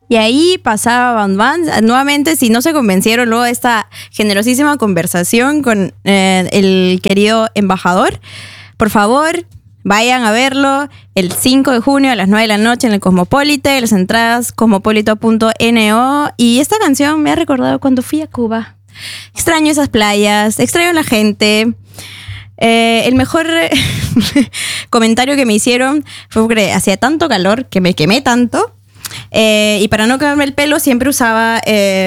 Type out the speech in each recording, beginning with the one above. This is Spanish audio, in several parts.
Y ahí pasaba Bang Bang. Nuevamente, si no se convencieron luego de esta generosísima conversación con el querido embajador, por favor, vayan a verlo el 5 de junio a las 9 de la noche en el Cosmopolite. Las entradas cosmopolito.no. Y esta canción me ha recordado cuando fui a Cuba. Extraño esas playas, extraño la gente. El mejor comentario que me hicieron fue porque hacía tanto calor que me quemé tanto. Y para no quemarme el pelo siempre usaba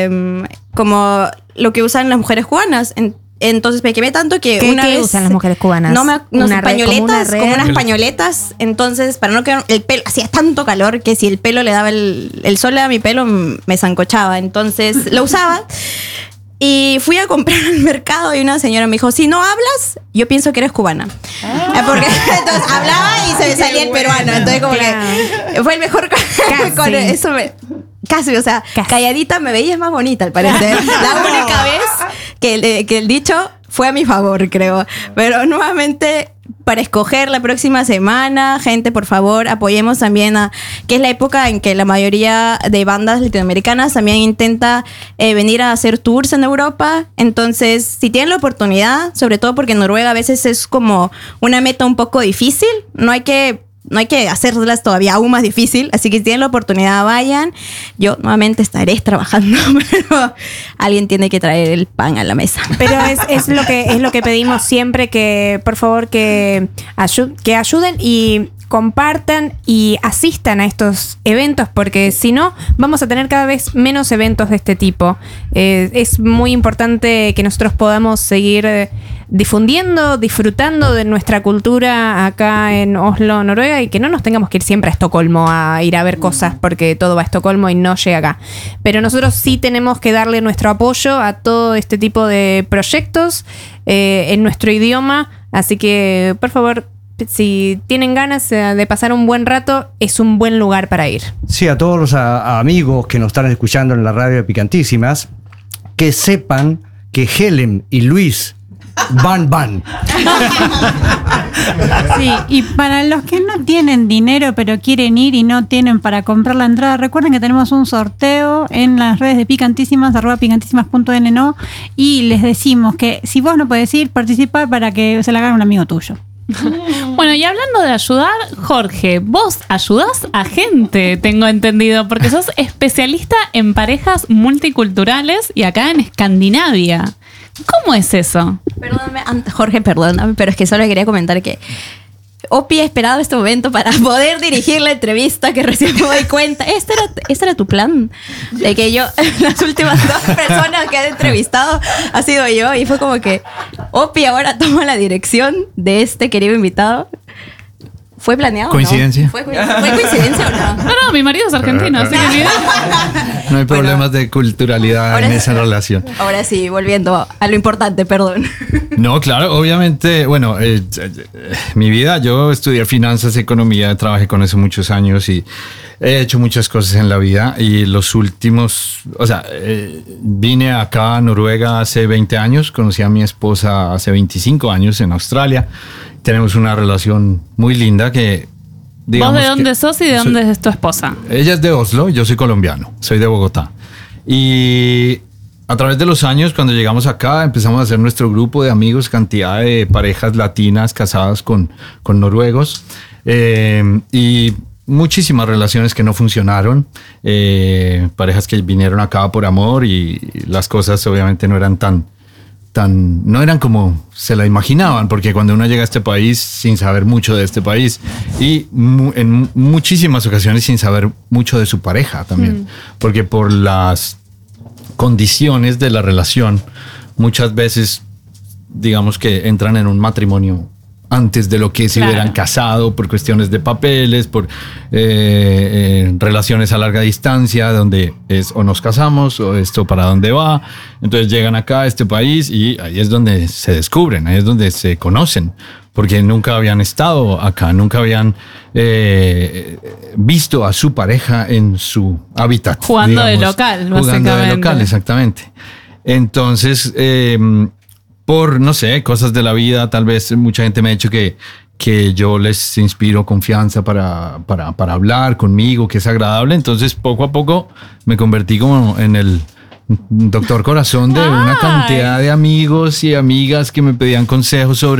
como lo que usan las mujeres cubanas. Entonces me quemé tanto que una vez... ¿Qué usan las mujeres cubanas? Pañoletas, como unas pañoletas. Entonces, para no quemar el pelo, hacía tanto calor que si el pelo le daba el sol a mi pelo, me zancochaba. Entonces lo usaba. Y fui a comprar al mercado y una señora me dijo, si no hablas, yo pienso que eres cubana. Porque entonces hablaba y se me salía el peruano. Entonces como que fue el mejor... Con eso casi, o sea, calladita me veías más bonita al parecer. La única vez que el dicho fue a mi favor, creo. Pero nuevamente, para escoger la próxima semana, gente, por favor, apoyemos también que es la época en que la mayoría de bandas latinoamericanas también intenta venir a hacer tours en Europa. Entonces, si tienen la oportunidad, sobre todo porque Noruega a veces es como una meta un poco difícil, no hay que hacerlas todavía aún más difícil, así que si tienen la oportunidad, vayan. Yo nuevamente estaré trabajando, pero alguien tiene que traer el pan a la mesa. Pero es lo que pedimos siempre, que por favor que ayuden y compartan y asistan a estos eventos, porque si no, vamos a tener cada vez menos eventos de este tipo. Es muy importante que nosotros podamos seguir difundiendo, disfrutando de nuestra cultura acá en Oslo, Noruega, y que no nos tengamos que ir siempre a Estocolmo a ir a ver cosas, porque todo va a Estocolmo y no llega acá. Pero nosotros sí tenemos que darle nuestro apoyo a todo este tipo de proyectos en nuestro idioma, así que por favor, si tienen ganas de pasar un buen rato, es un buen lugar para ir. Sí, a todos los amigos que nos están escuchando en la radio de Picantísimas, que sepan que Helen y Luis van. Sí, y para los que no tienen dinero pero quieren ir y no tienen para comprar la entrada, recuerden que tenemos un sorteo en las redes de Picantísimas, @picantísimas.no, y les decimos que si vos no podés ir, participar para que se la haga un amigo tuyo. Bueno, y hablando de ayudar, Jorge, vos ayudás a gente, tengo entendido, porque sos especialista en parejas multiculturales y acá en Escandinavia. ¿Cómo es eso? Jorge, perdóname, pero es que solo quería comentar que Opi ha esperado este momento para poder dirigir la entrevista, que recién me doy cuenta. ¿Este era tu plan? De que yo, las últimas 2 personas que he entrevistado ha sido yo, y fue como que Opi ahora toma la dirección de este querido invitado. ¿Fue planeado? ¿Coincidencia? ¿No? ¿Fue coincidencia o no? No, mi marido es argentino, así que no hay problemas de culturalidad en esa relación. Ahora sí, volviendo a lo importante, perdón. No, claro, obviamente, bueno, mi vida, yo estudié finanzas, economía, trabajé con eso muchos años y he hecho muchas cosas en la vida, y los últimos, vine acá a Noruega hace 20 años, conocí a mi esposa hace 25 años en Australia. Tenemos una relación muy linda que... ¿Vos de dónde sos y de dónde es tu esposa? Ella es de Oslo, yo soy colombiano, soy de Bogotá. Y a través de los años, cuando llegamos acá, empezamos a hacer nuestro grupo de amigos, cantidad de parejas latinas casadas con noruegos. Y muchísimas relaciones que no funcionaron, parejas que vinieron acá por amor y las cosas obviamente no eran no eran como se la imaginaban, porque cuando uno llega a este país sin saber mucho de este país y en muchísimas ocasiones sin saber mucho de su pareja también, porque por las condiciones de la relación muchas veces digamos que entran en un matrimonio antes de lo que se hubieran casado, por cuestiones de papeles, por relaciones a larga distancia, donde es o nos casamos o esto para dónde va. Entonces llegan acá a este país y ahí es donde se descubren, ahí es donde se conocen, porque nunca habían estado acá, nunca habían visto a su pareja en su hábitat. Jugando de local, básicamente. Jugando de local, exactamente. Entonces... por, no sé, cosas de la vida, tal vez mucha gente me ha dicho que que yo les inspiro confianza para hablar conmigo, que es agradable. Entonces, poco a poco me convertí como en el doctor corazón de una cantidad de amigos y amigas que me pedían consejos sobre